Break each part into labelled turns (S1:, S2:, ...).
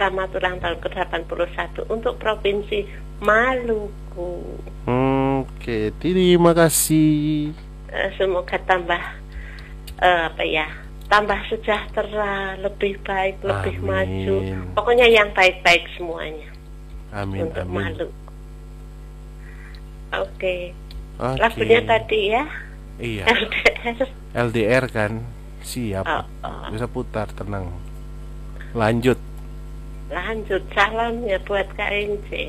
S1: selamat ulang tahun ke-81 untuk Provinsi Maluku.
S2: Oke, terima kasih.
S1: Semoga tambah sejahtera, lebih baik, lebih
S2: Amin.
S1: maju. Pokoknya yang baik-baik semuanya.
S2: Amin,
S1: untuk
S2: amin.
S1: Maluku. Oke.
S2: Oke.
S1: Lagunya tadi ya.
S2: Iya.
S1: LDR.
S2: LDR kan. Siap. Bisa putar, tenang. Lanjut.
S1: Salamnya buat Kak Ince.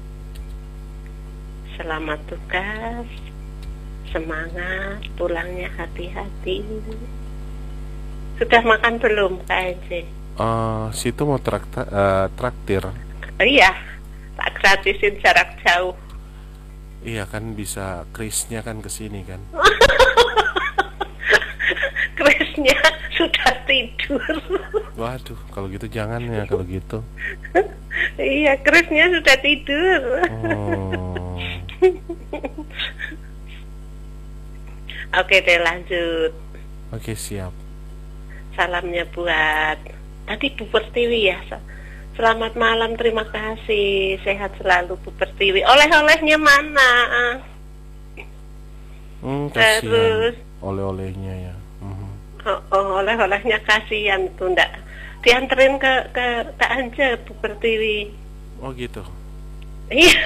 S1: Selamat tugas. Semangat, pulangnya hati-hati. Sudah makan belum Kak Ince?
S2: Situ mau traktir.
S1: Iya, tak gratisin jarak jauh.
S2: Iya kan, bisa krisnya kan kesini kan.
S1: Krisnya sudah tidur.
S2: Waduh, kalau gitu jangan ya, kalau gitu.
S1: Iya, Krisnya sudah tidur.
S2: Oh.
S1: Oke deh, lanjut.
S2: Oke, siap.
S1: Salamnya buat tadi Bu Pertiwi ya. Selamat malam, terima kasih. Sehat selalu Bu Pertiwi. Oleh-olehnya mana?
S2: Kasihan.
S1: Terus
S2: Oleh-olehnya ya.
S1: Oleh-olehnya kasihan tuh, ndak dianterin ke Kak Anja Bu Pertiwi.
S2: Oh gitu.
S1: Iya.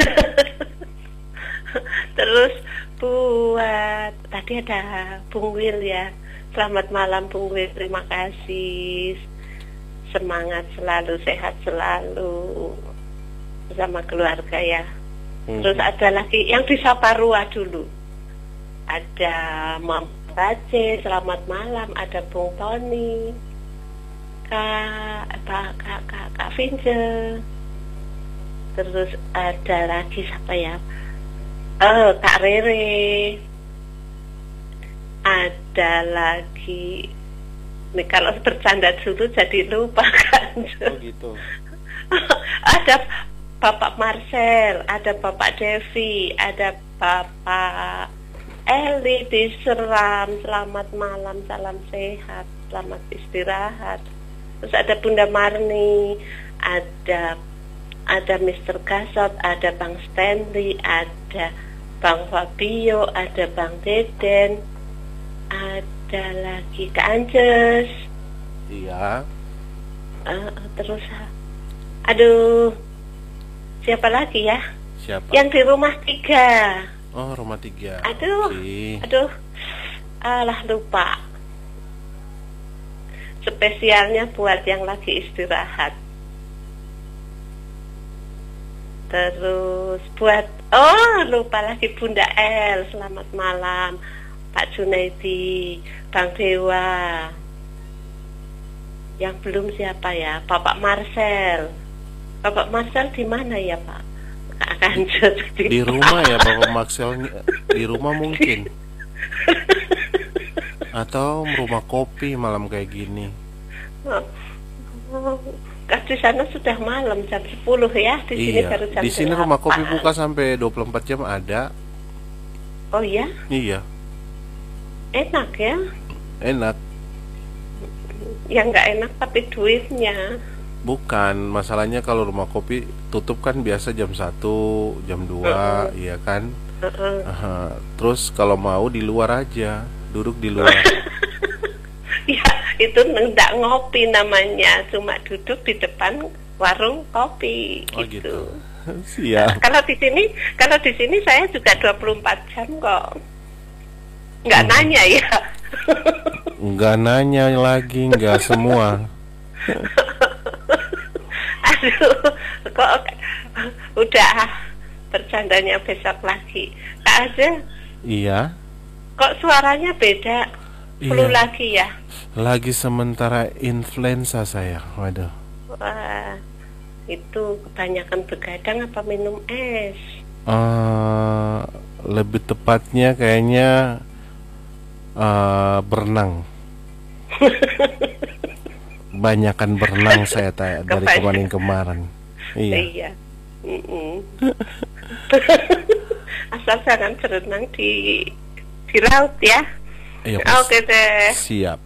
S1: Terus buat tadi ada Bung Wil ya. Selamat malam Bung Wil, terima kasih. Semangat selalu, sehat selalu bersama keluarga ya. Terus ada lagi yang di Saparua dulu. Ada Mam Raje, selamat malam. Ada Bung Tony, Kak Vince. Terus ada lagi siapa ya? Kak Rere. Ada lagi. Nih kalau bercanda dulu jadi lupa kan.
S2: Oh gitu.
S1: Ada Bapak Marcel, ada Bapak Devi, ada Bapak Eli di Seram. Selamat malam, salam sehat, selamat istirahat. Terus ada Bunda Marni, ada Mr. Gasot, ada Bang Stanley, ada Bang Fabio, ada Bang Deden, ada lagi Kak Anjes.
S2: Iya.
S1: Terus aduh, siapa lagi ya?
S2: Siapa?
S1: Yang di rumah 3.
S2: Oh, rumah 3.
S1: Aduh, alah lupa. Spesialnya buat yang lagi istirahat. Terus buat lupa lagi Bunda El, selamat malam. Pak Junaidi, Bang Dewa. Yang belum siapa ya? Bapak Marcel. Bapak Marcel di mana ya Pak? Akan
S2: di rumah ya Bapak Marcel, di rumah mungkin. Atau rumah kopi malam kayak gini.
S1: Di sana sudah malam jam 10 ya, di sini baru jam 8.
S2: Di sini rumah kopi buka sampai 24 jam ada.
S1: Oh iya?
S2: Iya.
S1: Enak ya?
S2: Enak.
S1: Yang nggak enak tapi duitnya.
S2: Bukan, masalahnya kalau rumah kopi tutup kan biasa jam 1, jam 2, iya kan? Terus kalau mau di luar aja, duduk di luar.
S1: Ya, itu nggak ngopi namanya, cuma duduk di depan warung kopi gitu.
S2: Siap.
S1: Kalau di sini saya juga 24 jam kok. Nggak nanya ya.
S2: Nggak nanya lagi, nggak semua.
S1: Aduh, kok udah bercandanya besok lagi. Kak aja.
S2: Iya.
S1: Kok suaranya beda? Flu lagi ya?
S2: Lagi sementara influenza saya. Waduh.
S1: Wah, itu kebanyakan begadang apa minum es?
S2: Lebih tepatnya kayaknya berenang. Banyakan berenang saya dari kemarin. Iya.
S1: Asal jangan berenang di laut ya.
S2: Oke
S1: deh.
S2: Siap.